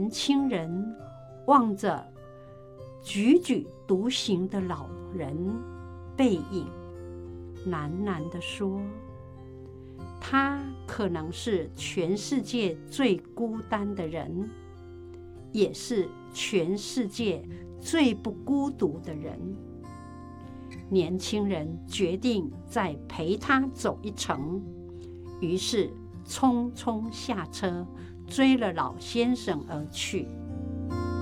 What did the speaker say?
年轻人望着踽踽独行的老人背影，喃喃地说：他可能是全世界最孤单的人，也是全世界最不孤独的人。年轻人决定再陪他走一程，于是匆匆下车，追了老先生而去。